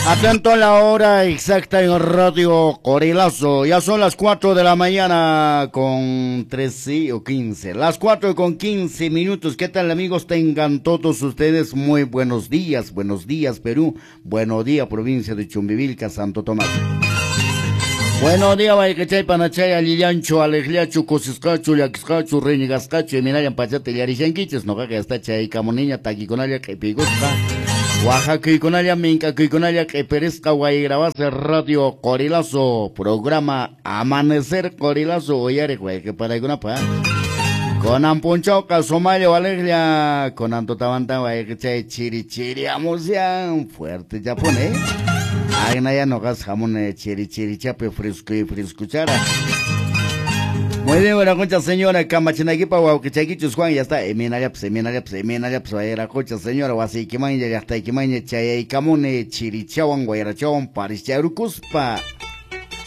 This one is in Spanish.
Atento a la hora exacta en Radio Corilazo. Ya son las 4 de la mañana con 13 o 15. Las 4 con 15 minutos. ¿Qué tal, amigos? Tengan todos ustedes muy buenos días. Buenos días, Perú. Buenos días, provincia de Chumbivilca, Santo Tomás. Buenos días, Baikachay, Panachay, Alillancho, Alegliacho, Cosiscacho, Yaquiscacho, Reñigascacho, Eminayan, Pachate, Yarishanquiches, Nojaca, Estacha, Camonilla, Taquiconaya, Quepigusta. Oaxaca y Conalla, Minca y Conalla, que perezca Guayrabase, Radio Corilazo, programa Amanecer Corilazo, oyare, güey, que para alguna pa. Con Ampunchoca, Somalia, Alegria, con Antotabanta, güey, que chay, chiri, vamos ya, un fuerte japonés. Ay, no, ya no gas jamón, chiri, chape, fresco y frescuchara. Muy bien, buena concha, señora, Camachinaquipa, Guauquichaquichus, Juan, ya está, eminariaps, era concha, señora, Guasiquimaña, ya está, Iquimaña, Chaya, Camone, Chirichawan, Guayarachawan, Parischarucuspa.